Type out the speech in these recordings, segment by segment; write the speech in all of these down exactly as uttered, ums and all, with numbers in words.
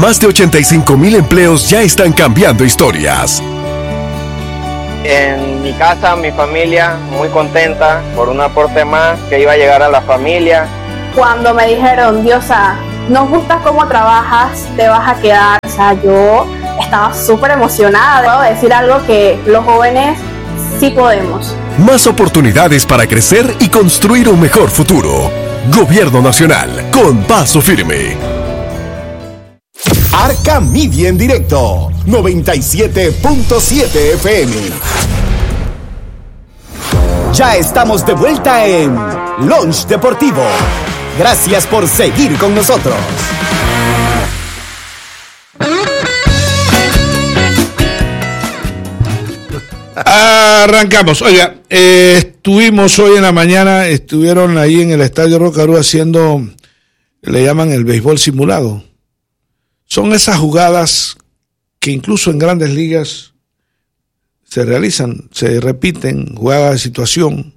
más de ochenta y cinco mil empleos ya están cambiando historias. En mi casa, mi familia, muy contenta por un aporte más que iba a llegar a la familia. Cuando me dijeron, Diosa, nos gusta cómo trabajas, te vas a quedar. O sea, yo estaba súper emocionada. Puedo decir algo que los jóvenes sí podemos. Más oportunidades para crecer y construir un mejor futuro. Gobierno Nacional, con paso firme. Arca Media en directo, noventa y siete punto siete F M. Ya estamos de vuelta en Lunch Deportivo. Gracias por seguir con nosotros. Arrancamos. Oiga, eh, estuvimos hoy en la mañana, estuvieron ahí en el Estadio Rocarú haciendo, le llaman el béisbol simulado. Son esas jugadas que incluso en grandes ligas se realizan, se repiten, jugadas de situación,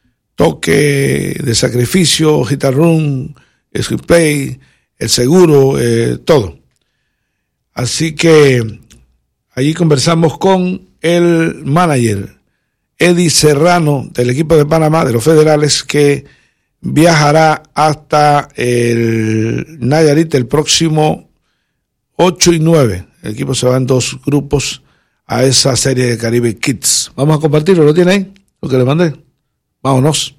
toque de sacrificio, hit and run, script play, el seguro, eh, todo. Así que allí conversamos con el manager Eddie Serrano del equipo de Panamá, de los Federales, que viajará hasta el Nayarit el próximo ocho y nueve. El equipo se va en dos grupos a esa serie de Caribe Kids. Vamos a compartirlo, ¿lo tiene ahí? Lo que le mandé. Vámonos.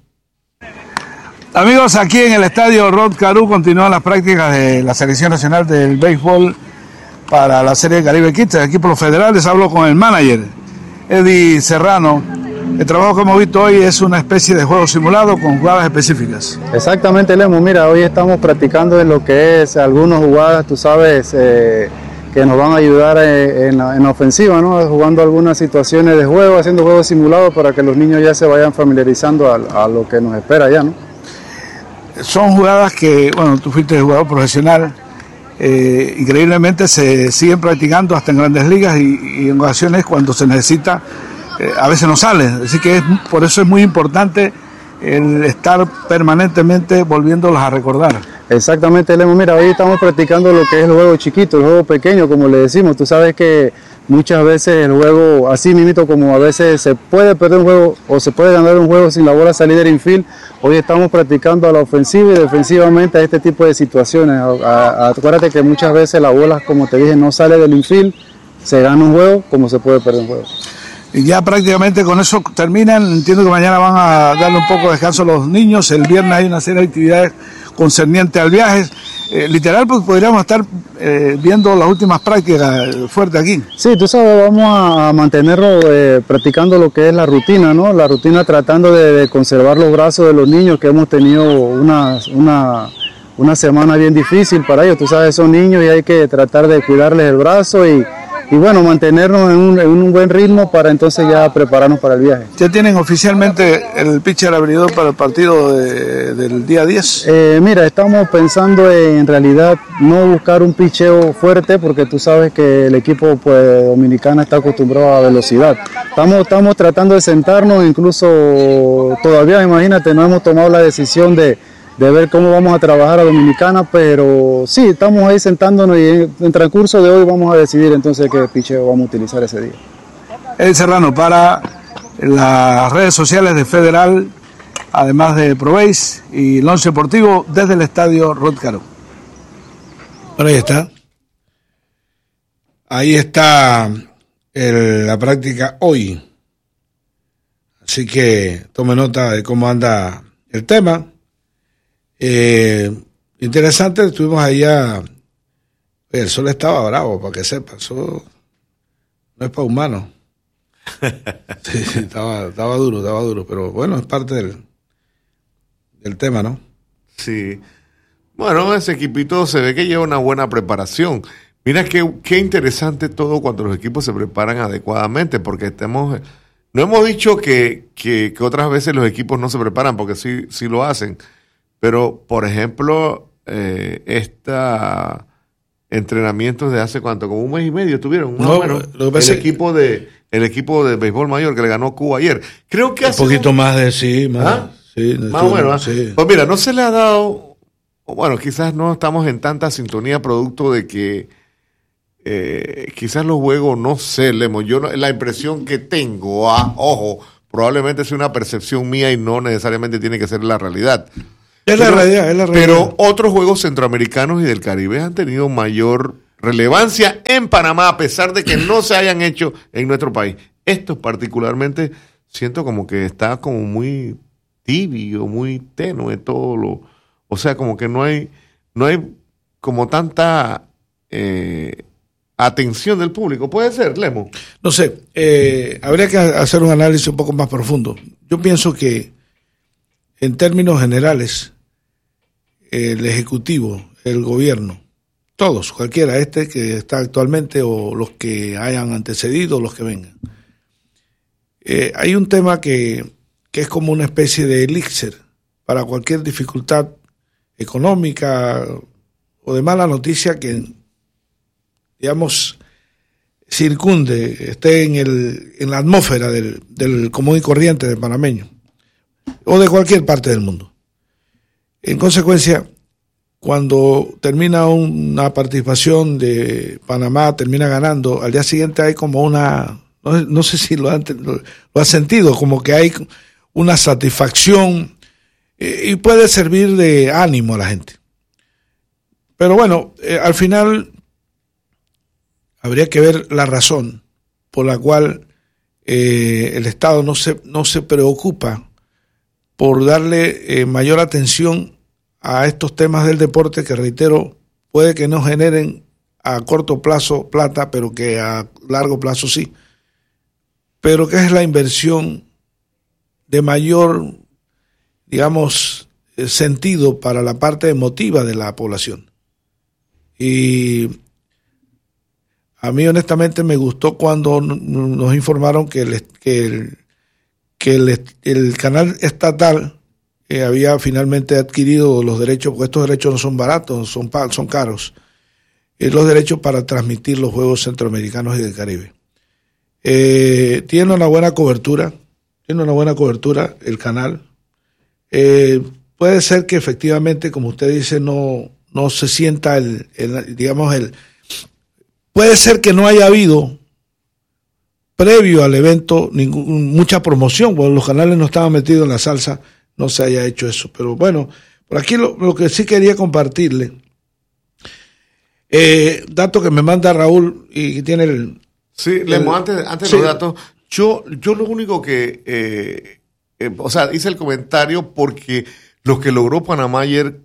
Amigos, aquí en el Estadio Rod Carew continúan las prácticas de la Selección Nacional del Béisbol para la serie de Caribe Kids. El equipo de los Federales, hablo con el manager, Eddie Serrano. El trabajo que hemos visto hoy es una especie de juego simulado con jugadas específicas. Exactamente, Lemo. Mira, hoy estamos practicando en lo que es algunas jugadas, tú sabes, eh, que nos van a ayudar en, en, la, en la ofensiva, ¿no? Jugando algunas situaciones de juego, haciendo juegos simulados para que los niños ya se vayan familiarizando a, a lo que nos espera ya, ¿no? Son jugadas que, bueno, tú fuiste jugador profesional, eh, increíblemente se siguen practicando hasta en grandes ligas y, y en ocasiones cuando se necesita, eh, a veces no sale. Así que es, por eso es muy importante el estar permanentemente volviéndolos a recordar. Exactamente, Lemo. Mira, hoy estamos practicando lo que es el juego chiquito, el juego pequeño, como le decimos. Tú sabes que muchas veces el juego, así mismo como a veces se puede perder un juego o se puede ganar un juego sin la bola salir del infield, hoy estamos practicando a la ofensiva y defensivamente a este tipo de situaciones. A, a, acuérdate que muchas veces la bola, como te dije, no sale del infield, se gana un juego como se puede perder un juego. Y ya prácticamente con eso terminan. Entiendo que mañana van a darle un poco de descanso a los niños. El viernes hay una serie de actividades concernientes al viaje. Eh, literal, pues podríamos estar eh, viendo las últimas prácticas fuertes aquí. Sí, tú sabes, vamos a mantenerlo eh, practicando lo que es la rutina, ¿no? La rutina tratando de, de conservar los brazos de los niños, que hemos tenido una, una, una semana bien difícil para ellos. Tú sabes, son niños y hay que tratar de cuidarles el brazo y Y bueno, mantenernos en un, en un buen ritmo para entonces ya prepararnos para el viaje. ¿Ya tienen oficialmente el pitcher abridor para el partido de, del día diez? Eh, mira, estamos pensando en, en realidad no buscar un picheo fuerte porque tú sabes que el equipo pues, dominicano está acostumbrado a velocidad. Estamos, estamos tratando de sentarnos, incluso todavía, imagínate, no hemos tomado la decisión de de ver cómo vamos a trabajar a Dominicana, pero sí, estamos ahí sentándonos y en el transcurso de hoy vamos a decidir entonces qué picheo vamos a utilizar ese día. Eddie Serrano, para las redes sociales de Federal, además de ProBase y Lunch Deportivo, desde el Estadio Rod Carew. Bueno, ahí está. Ahí está el, la práctica hoy. Así que tome nota de cómo anda el tema. Eh, interesante, estuvimos allá. El sol estaba bravo, para que sepa, eso no es para humanos. Sí, estaba, estaba duro, estaba duro, pero bueno, es parte del, del tema, ¿no? Sí. Bueno, ese equipito se ve que lleva una buena preparación. Mira qué, qué interesante todo cuando los equipos se preparan adecuadamente, porque estamos, no hemos dicho que, que, que otras veces los equipos no se preparan, porque sí, sí lo hacen. Pero, por ejemplo, eh, esta entrenamientos de hace cuánto, como un mes y medio tuvieron, no, bueno, lo que el pasa equipo de el equipo de béisbol mayor que le ganó Cuba ayer. Creo que un hace poquito un... más de sí, más, ¿Ah? sí, más o menos. Sí. Pues mira, no se le ha dado, bueno, quizás no estamos en tanta sintonía producto de que eh, quizás los juegos, no sé, Lemo, yo no, la impresión que tengo, ah, ojo, probablemente sea una percepción mía y no necesariamente tiene que ser la realidad. Es pero, la realidad, es la realidad. Pero otros juegos centroamericanos y del Caribe han tenido mayor relevancia en Panamá, a pesar de que no se hayan hecho en nuestro país. Esto particularmente siento como que está como muy tibio, muy tenue todo lo, o sea, como que no hay, no hay como tanta eh, atención del público. ¿Puede ser, Lemo? No sé, eh, habría que hacer un análisis un poco más profundo. Yo pienso que en términos generales, el Ejecutivo, el gobierno, todos, cualquiera, este que está actualmente o los que hayan antecedido, los que vengan. Eh, hay un tema que, que es como una especie de elixir para cualquier dificultad económica o de mala noticia que, digamos, circunde, esté en, el, en la atmósfera del, del común y corriente del panameño o de cualquier parte del mundo. En consecuencia, cuando termina una participación de Panamá, termina ganando, al día siguiente hay como una, no, no sé si lo han, lo, lo han sentido, como que hay una satisfacción eh, y puede servir de ánimo a la gente. Pero bueno, eh, al final habría que ver la razón por la cual eh, el Estado no se, no se preocupa por darle eh, mayor atención a estos temas del deporte que, reitero, puede que no generen a corto plazo plata, pero que a largo plazo sí, pero que es la inversión de mayor, digamos, sentido para la parte emotiva de la población. Y a mí honestamente me gustó cuando nos informaron que el, que el, que el, el canal estatal Eh, había finalmente adquirido los derechos, porque estos derechos no son baratos, son, son caros, eh, los derechos para transmitir los Juegos Centroamericanos y del Caribe. Eh, tiene una buena cobertura, tiene una buena cobertura el canal. Eh, puede ser que efectivamente, como usted dice, no, no se sienta el, el, digamos, el, puede ser que no haya habido previo al evento ningún, mucha promoción, porque los canales no estaban metidos en la salsa, no se haya hecho eso. Pero bueno, por aquí lo, lo que sí quería compartirle, eh, dato que me manda Raúl y tiene el... Sí, el, Lemo, antes, antes sí. de los datos, yo, yo lo único que, eh, eh, o sea, hice el comentario porque lo que logró Panamá ayer,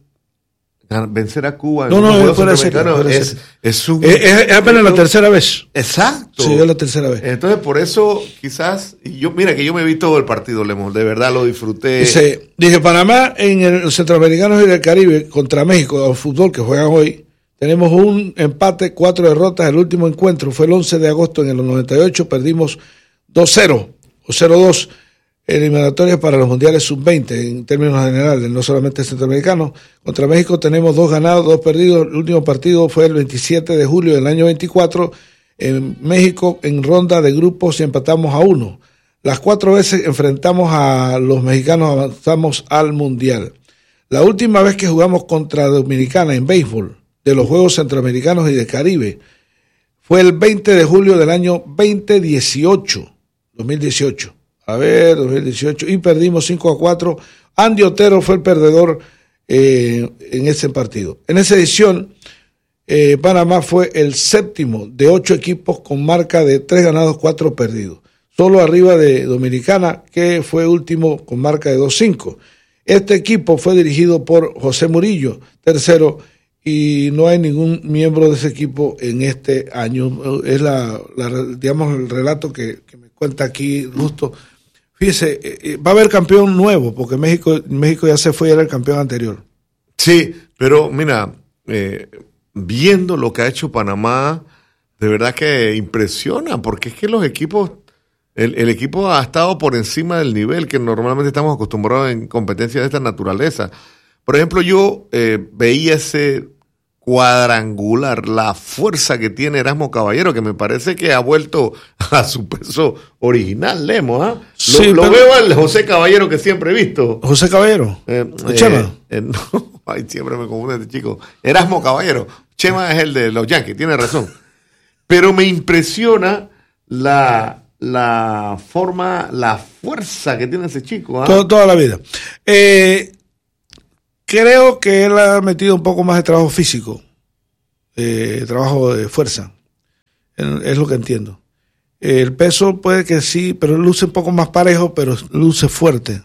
vencer a Cuba, no, no, puede ser, puede es, ser. es, un, es, es apenas la tercera vez. Exacto. Sí, es la tercera vez. Entonces, por eso, quizás, y yo, mira que yo me vi todo el partido, Lemo, de verdad lo disfruté. Dice, dije, Panamá en el, los Centroamericanos y del Caribe contra México, al fútbol que juegan hoy, tenemos un empate, cuatro derrotas. El último encuentro fue el once de agosto en el noventa y ocho, perdimos dos cero o cero dos. Eliminatorias para los mundiales sub veinte en términos generales, no solamente centroamericanos. Contra México tenemos dos ganados, dos perdidos. El último partido fue el veintisiete de julio del año veinticuatro en México, en ronda de grupos, y empatamos a uno. Las cuatro veces enfrentamos a los mexicanos, avanzamos al mundial. La última vez que jugamos contra Dominicana en béisbol de los Juegos Centroamericanos y del Caribe fue el veinte de julio del año veinte dieciocho, dos mil dieciocho. A ver, dos mil dieciocho, y perdimos cinco a cuatro. Andy Otero fue el perdedor eh, en ese partido. En esa edición, eh, Panamá fue el séptimo de ocho equipos con marca de tres ganados, cuatro perdidos. Solo arriba de Dominicana, que fue último con marca de dos cinco. Este equipo fue dirigido por José Murillo, tercero, y no hay ningún miembro de ese equipo en este año. Es la, la digamos, el relato que, que me cuenta aquí Justo. Fíjese, eh, va a haber campeón nuevo, porque México México ya se fue y era el campeón anterior. Sí, pero mira, eh, viendo lo que ha hecho Panamá, de verdad que impresiona, porque es que los equipos, el, el equipo ha estado por encima del nivel que normalmente estamos acostumbrados en competencias de esta naturaleza. Por ejemplo, yo eh, veía ese cuadrangular, la fuerza que tiene Erasmo Caballero, que me parece que ha vuelto a su peso original, Lemo, ¿ah? ¿eh? Sí, lo, lo pero... veo al José Caballero que siempre he visto. ¿José Caballero? Eh, eh, Chema. Eh, no, ay, siempre me confunde este chico. Erasmo Caballero. Chema es el de los Yankees, tiene razón. pero me impresiona la, la forma, la fuerza que tiene ese chico. ¿eh? Todo, toda la vida. Eh, creo que él ha metido un poco más de trabajo físico, eh, trabajo de fuerza, es lo que entiendo. El peso puede que sí, pero luce un poco más parejo, pero luce fuerte.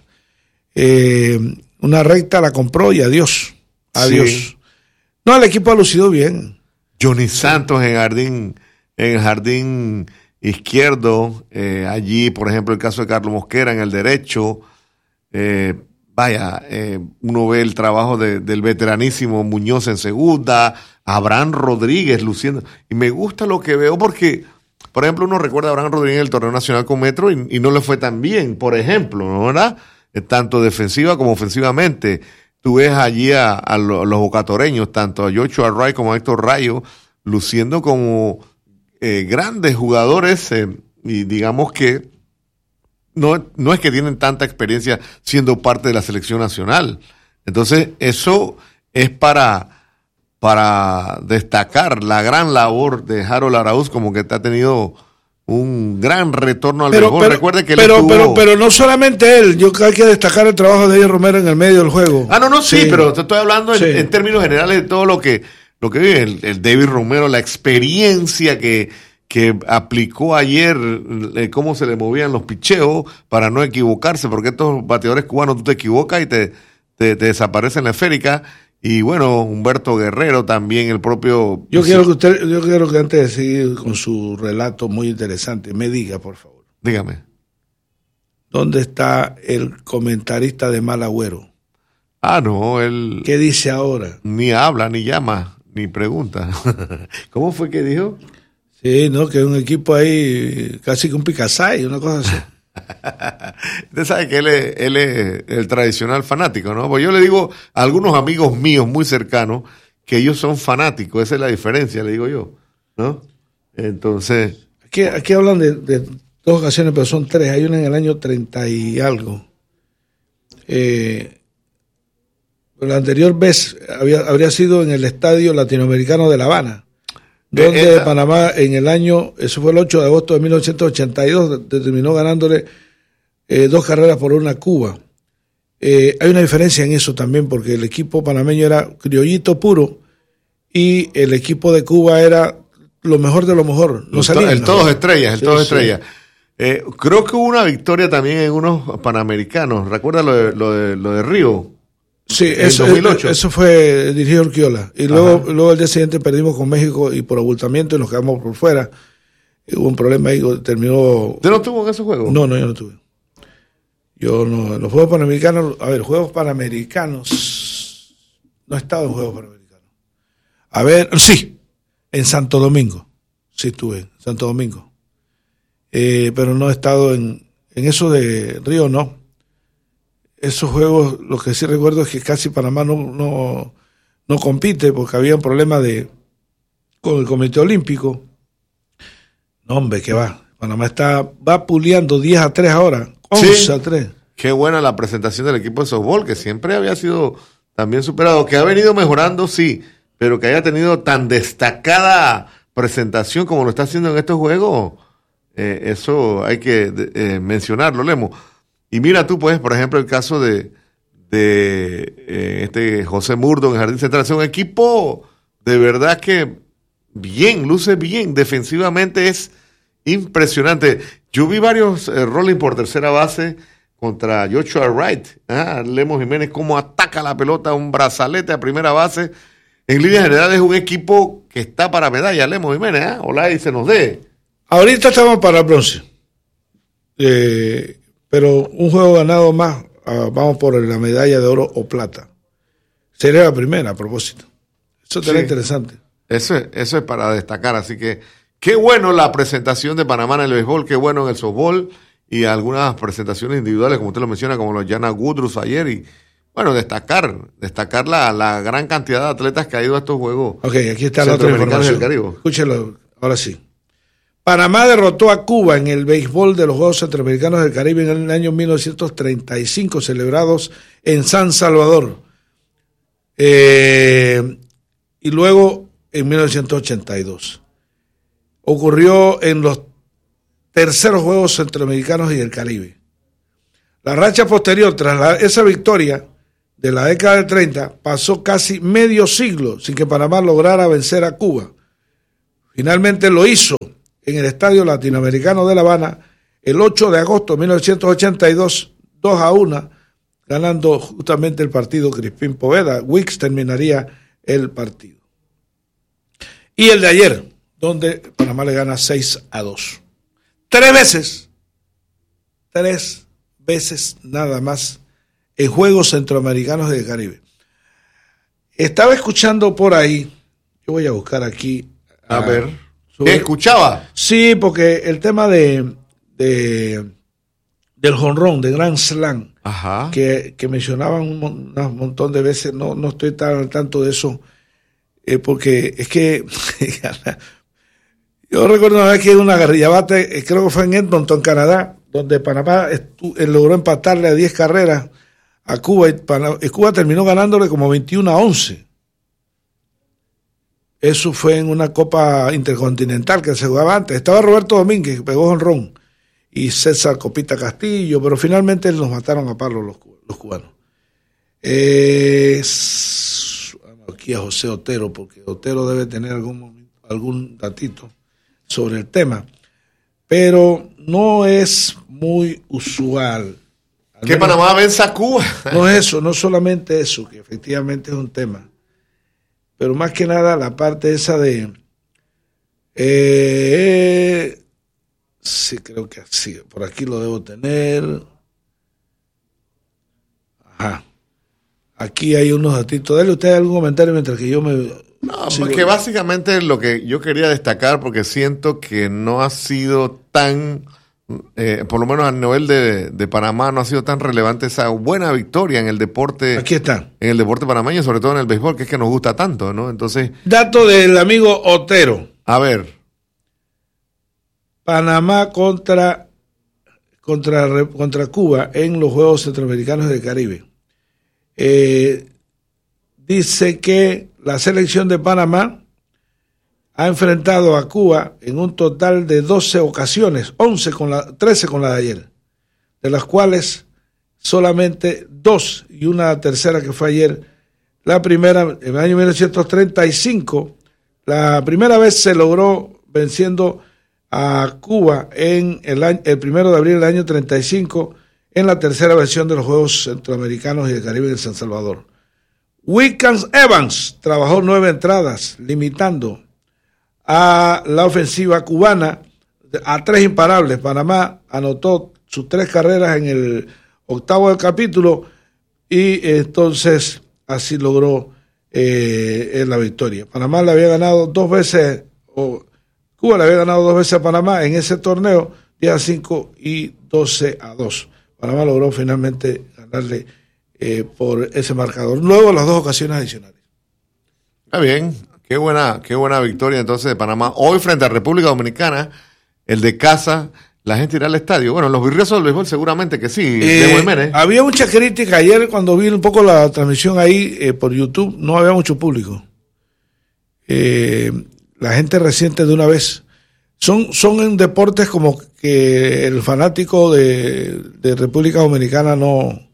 Eh, una recta la compró y adiós. Adiós. Sí. No, el equipo ha lucido bien. Johnny Santos en jardín, en jardín izquierdo, eh, allí, por ejemplo, el caso de Carlos Mosquera en el derecho. Eh, vaya, eh, uno ve el trabajo de, del veteranísimo Muñoz en segunda, Abraham Rodríguez luciendo. Y me gusta lo que veo porque, por ejemplo, uno recuerda a Abraham Rodríguez en el torneo nacional con Metro y, y no le fue tan bien, por ejemplo, ¿no? ¿Verdad? Tanto defensiva como ofensivamente. Tú ves allí a, a los bocatoreños, tanto a Joshua Wright como a Héctor Rayo, luciendo como eh, grandes jugadores eh, y digamos que no, no es que tienen tanta experiencia siendo parte de la selección nacional. Entonces, eso es para, para destacar la gran labor de Harold Arauz, como que ha tenido un gran retorno al béisbol. Recuerde que pero, él estuvo... pero, pero no solamente él, yo creo que hay que destacar el trabajo de Eddie Romero en el medio del juego. Ah, no, no, sí, sí pero te estoy hablando en, sí. en términos generales de todo lo que, lo que vive el, el David Romero, la experiencia que, que aplicó ayer, eh, cómo se le movían los picheos para no equivocarse, porque estos bateadores cubanos tú te equivocas y te, te, te desaparecen la esférica. Y bueno, Humberto Guerrero también, el propio... Yo quiero que usted, yo quiero que antes de seguir con su relato muy interesante, me diga, por favor. Dígame. ¿Dónde está el comentarista de Mal Agüero? Ah, no, él... ¿Qué dice ahora? Ni habla, ni llama, ni pregunta. ¿Cómo fue que dijo? Sí, no, que es un equipo ahí casi que un Picasay, una cosa así. Usted sabe que él es, él es el tradicional fanático, ¿no? Pues yo le digo a algunos amigos míos muy cercanos que ellos son fanáticos, esa es la diferencia, le digo yo, ¿no? Entonces... Aquí, aquí hablan de, de dos ocasiones, pero son tres. Hay una en el año treinta y algo. Eh, la anterior vez había, habría sido en el Estadio Latinoamericano de La Habana, donde esta... Panamá en el año, eso fue el ocho de agosto de mil novecientos ochenta y dos, terminó ganándole eh, dos carreras por una a Cuba. Eh, hay una diferencia en eso también, porque el equipo panameño era criollito puro y el equipo de Cuba era lo mejor de lo mejor. No el, salían, el ¿no? todos estrellas, el sí, todos sí. estrellas. Eh, creo que hubo una victoria también en unos panamericanos. ¿Recuerda lo de, lo de, lo de Río? Sí, eso, dos mil ocho. Eso fue dirigido Urquiola. Y luego, luego el día siguiente perdimos con México y por abultamiento y nos quedamos por fuera. Y hubo un problema ahí, terminó... ¿Usted no estuvo en esos juegos? No, no, yo no estuve. Yo no, en los Juegos Panamericanos, a ver, Juegos Panamericanos, no he estado en Juegos Panamericanos. A ver, sí, en Santo Domingo, sí estuve, en Santo Domingo. Eh, pero no he estado en, en eso de Río, no. Esos juegos, lo que sí recuerdo es que casi Panamá no, no, no compite porque había un problema de con el Comité Olímpico. No, hombre, que va. Panamá está va puliendo diez a tres ahora. once sí. a tres. Qué buena la presentación del equipo de softball, que siempre había sido también superado, que ha venido mejorando, sí, pero que haya tenido tan destacada presentación como lo está haciendo en estos juegos, eh, eso hay que eh, mencionarlo, Lemo. Y mira tú, pues, por ejemplo, el caso de, de eh, este José Murdo en Jardín Central. Es un equipo de verdad que bien, luce bien. Defensivamente es impresionante. Yo vi varios eh, rolling por tercera base contra Joshua Wright. Ah, Lemos Jiménez, cómo ataca la pelota, un brazalete a primera base. En línea general es un equipo que está para medalla, Lemos Jiménez. ¿eh? Ojalá y se nos dé. Ahorita estamos para el bronce. Eh... Pero un juego ganado más, uh, vamos por la medalla de oro o plata. Sería la primera, a propósito. Eso sería sí. interesante. Eso es, eso es para destacar. Así que qué bueno la presentación de Panamá en el béisbol, qué bueno en el softball y algunas presentaciones individuales, como usted lo menciona, como los Jana Woodruff ayer. Y bueno, destacar, destacar la, la gran cantidad de atletas que ha ido a estos juegos. Ok, aquí está la otra información. Del Caribe. Escúchelo, ahora sí. Panamá derrotó a Cuba en el béisbol de los Juegos Centroamericanos del Caribe en el año mil novecientos treinta y cinco, celebrados en San Salvador. Eh, y luego en mil novecientos ochenta y dos. ocurrió en los terceros Juegos Centroamericanos y del Caribe. La racha posterior, tras la, esa victoria de la década de treinta, pasó casi medio siglo sin que Panamá lograra vencer a Cuba. Finalmente lo hizo en el Estadio Latinoamericano de La Habana el ocho de agosto de mil novecientos ochenta y dos, dos a uno, ganando justamente el partido Crispín Poveda. Wicks terminaría el partido. Y el de ayer, donde Panamá le gana seis a dos. Tres veces, tres veces nada más en Juegos Centroamericanos del Caribe. Estaba escuchando por ahí, yo voy a buscar aquí. A, a ver, sobre, ¿qué escuchaba? Sí, porque el tema de, de del jonrón, de Grand Slam, Ajá. Que, que mencionaban un, un montón de veces, no, no estoy tan al tanto de eso, eh, porque es que yo recuerdo una vez que una guerrillabate, eh, creo que fue en Edmonton, Canadá, donde Panamá estu, eh, logró empatarle a diez carreras a Cuba, y, Panamá, y Cuba terminó ganándole como veintiuno a once. Eso fue en una Copa Intercontinental que se jugaba antes. Estaba Roberto Domínguez, que pegó jonrón, y César Copita Castillo, pero finalmente los mataron a palo los, los cubanos. Eh, aquí a José Otero, porque Otero debe tener algún, algún datito sobre el tema, pero no es muy usual. Que Panamá venza a Cuba. No es eso, no solamente eso, que efectivamente es un tema, pero más que nada la parte esa de... Eh, sí, creo que sí, por aquí lo debo tener. Ajá. Aquí hay unos datitos. Dale usted algún comentario mientras que yo me... No, porque básicamente lo que yo quería destacar, porque siento que no ha sido tan, eh, por lo menos a nivel de, de Panamá, no ha sido tan relevante esa buena victoria en el deporte. Aquí está. En el deporte panameño, sobre todo en el béisbol, que es que nos gusta tanto, ¿no? Entonces. Dato del amigo Otero. A ver. Panamá contra, contra, contra Cuba en los Juegos Centroamericanos del Caribe. Eh, dice que la selección de Panamá ha enfrentado a Cuba en un total de doce ocasiones, once con la, trece con la de ayer, de las cuales solamente dos y una tercera que fue ayer. La primera, en el año mil novecientos treinta y cinco, la primera vez se logró venciendo a Cuba en el, año, el primero de abril del año treinta y cinco, en la tercera versión de los Juegos Centroamericanos y del Caribe en San Salvador. Wickens Evans trabajó nueve entradas, limitando a la ofensiva cubana a tres imparables. Panamá anotó sus tres carreras en el octavo del capítulo y entonces así logró eh, la victoria. Panamá le había ganado dos veces, o Cuba le había ganado dos veces a Panamá en ese torneo, diez a cinco y doce a dos. Panamá logró finalmente ganarle Eh, por ese marcador, luego las dos ocasiones adicionales. Está bien, qué buena, qué buena victoria entonces de Panamá. Hoy frente a República Dominicana, el de casa, la gente irá al estadio. Bueno, los virriosos del béisbol seguramente que sí. Eh, había mucha crítica ayer cuando vi un poco la transmisión ahí eh, por YouTube, no había mucho público. Eh, la gente reciente de una vez. Son, son en deportes como que el fanático de, de República Dominicana no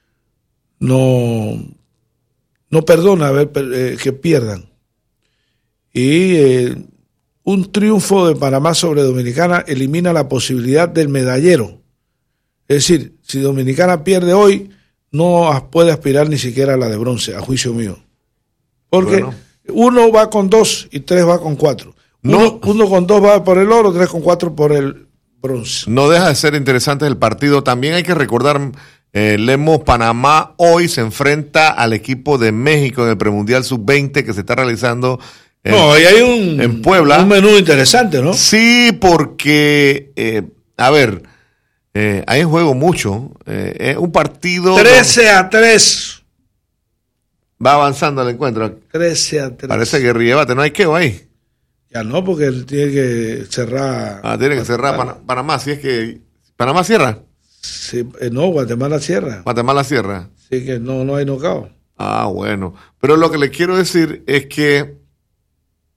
no no perdona a ver eh, que pierdan. Y eh, un triunfo de Panamá sobre Dominicana elimina la posibilidad del medallero. Es decir, si Dominicana pierde hoy, no puede aspirar ni siquiera a la de bronce, a juicio mío. Porque bueno, uno va con dos y tres va con cuatro. Uno, no, uno con dos va por el oro, tres con cuatro por el bronce. No deja de ser interesante el partido. También hay que recordar... Eh, Lemos, Panamá hoy se enfrenta al equipo de México en el premundial sub veinte que se está realizando en, no, ahí hay un, en Puebla. Un menú interesante, ¿no? Sí, porque, eh, a ver, eh, hay en juego mucho. Eh, es un partido... trece a tres. Va avanzando el encuentro. trece a tres. Parece que Riebate, ¿no hay queo ahí? Ya no, porque él tiene que cerrar... Ah, tiene que cerrar Pan- Panamá, si es que... ¿Panamá cierra? Sí, no, Guatemala cierra. Guatemala cierra. Sí, que no, no hay knockout. Ah, bueno. Pero lo que le quiero decir es que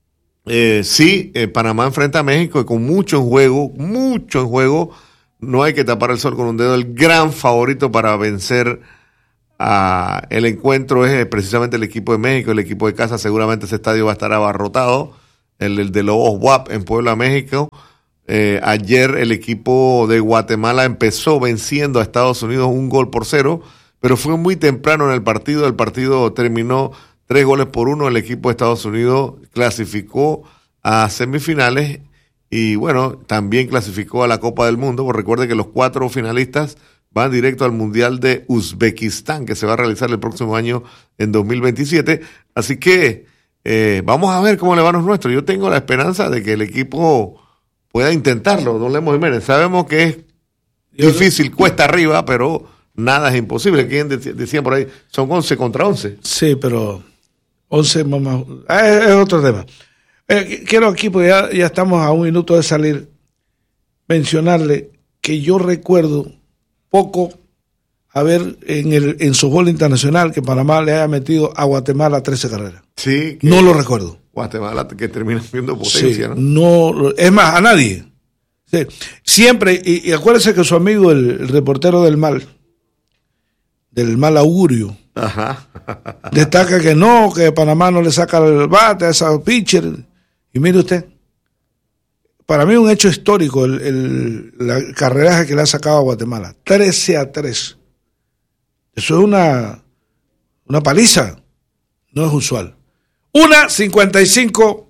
Eh, sí, eh, Panamá enfrenta a México y con mucho en juego, mucho en juego. No hay que tapar el sol con un dedo. El gran favorito para vencer a el encuentro es precisamente el equipo de México, el equipo de casa. Seguramente ese estadio va a estar abarrotado. El, el de Lobos W A P en Puebla, México. Eh, ayer el equipo de Guatemala empezó venciendo a Estados Unidos un gol por cero, pero fue muy temprano en el partido. El partido terminó tres goles por uno. El equipo de Estados Unidos clasificó a semifinales y bueno, también clasificó a la Copa del Mundo. Pues recuerde que los cuatro finalistas van directo al Mundial de Uzbekistán, que se va a realizar el próximo año en dos mil veintisiete. Así que eh, vamos a ver cómo le van los nuestros. Yo tengo la esperanza de que el equipo pueda intentarlo, don Lemos Jiménez. Sabemos que es difícil, cuesta arriba, pero nada es imposible. ¿Quién decía, decía por ahí? Son once contra once. Sí, pero once más... Ah, es, es otro tema. Eh, quiero aquí, porque ya, ya estamos a un minuto de salir, mencionarle que yo recuerdo poco haber en el en softball internacional que Panamá le haya metido a Guatemala trece carreras. Sí. No lo recuerdo. Guatemala que termina siendo potencia, sí, ¿no? No, es más, a nadie. Sí, siempre, y, y acuérdese que su amigo, el, el reportero del mal, del mal augurio, ajá, destaca que no, que Panamá no le saca el bate a esa pitcher. Y mire usted, para mí es un hecho histórico el, el la carreraje que le ha sacado a Guatemala. trece a tres. Eso es una, una paliza. No es usual. una cincuenta y cinco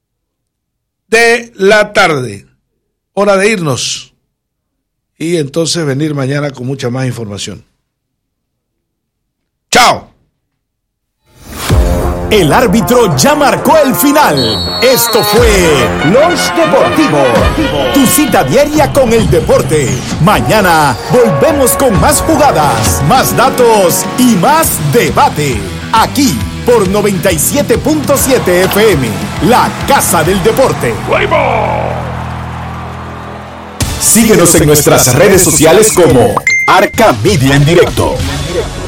de la tarde. Hora de irnos. Y entonces venir mañana con mucha más información. ¡Chao! El árbitro ya marcó el final. Esto fue Lunch Deportivo, tu cita diaria con el deporte. Mañana volvemos con más jugadas, más datos y más debate. Aquí por noventa y siete punto siete F M, la casa del deporte. Síguenos en nuestras redes sociales como Arca Media en Directo.